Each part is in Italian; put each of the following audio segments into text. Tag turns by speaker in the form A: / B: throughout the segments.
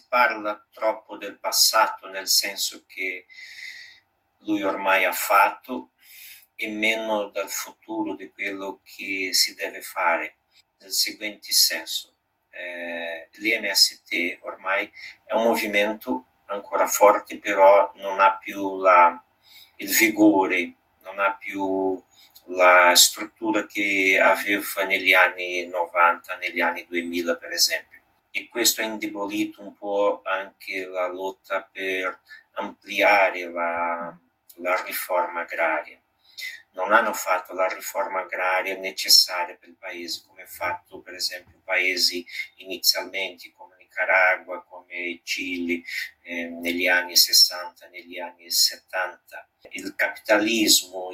A: parla troppo del passato, nel senso che lui ormai ha fatto, e meno dal futuro, di quello che si deve fare, nel seguente senso. L'INST ormai è un movimento ancora forte, però non ha più il vigore, non ha più la struttura che aveva negli anni 90, negli anni 2000 per esempio. E questo ha indebolito un po' anche la lotta per ampliare la riforma agraria. Non hanno fatto la riforma agraria necessaria per il paese, come ha fatto per esempio paesi inizialmente come Nicaragua, come Cile, negli anni 60, negli anni 70. Il capitalismo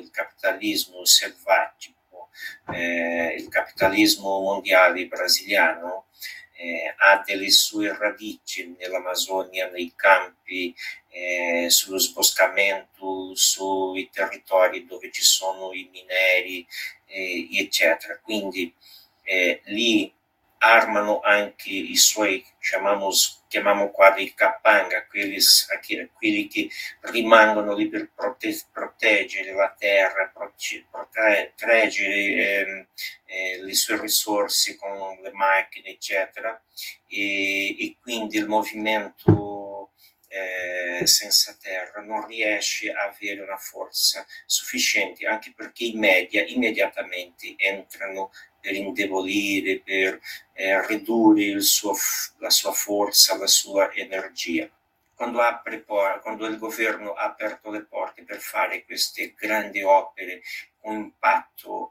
A: selvatico, il capitalismo mondiale brasiliano ha delle sue radici nell'Amazzonia, nei campi, sullo sboscamento, sui territori dove ci sono i mineri, eccetera. Quindi lì armano anche i suoi, chiamiamo qua dei capanga, quelli che rimangono lì per proteggere la terra, proteggere le sue risorse con le macchine, eccetera, e quindi il movimento senza terra non riesce a avere una forza sufficiente, anche perché i media immediatamente entrano per indebolire, per ridurre la sua forza, la sua energia. Quando il governo ha aperto le porte per fare queste grandi opere con impatto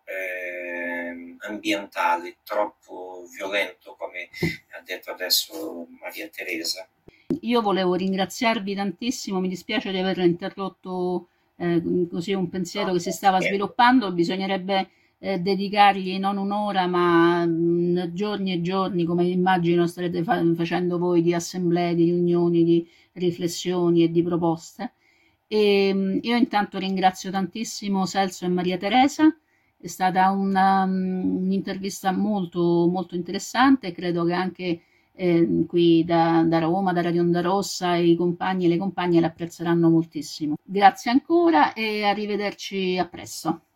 A: ambientale troppo violento, come ha detto adesso Maria Teresa.
B: Io volevo ringraziarvi tantissimo, mi dispiace di aver interrotto così un pensiero che si stava sviluppando, bisognerebbe dedicargli non un'ora ma giorni e giorni, come immagino starete facendo voi, di assemblee, di riunioni, di riflessioni e di proposte. E io intanto ringrazio tantissimo Celso e Maria Teresa, è stata un'intervista molto, molto interessante, credo che anche qui da Roma, da Radio Onda Rossa, i compagni e le compagne l'apprezzeranno moltissimo. Grazie ancora e arrivederci a presto.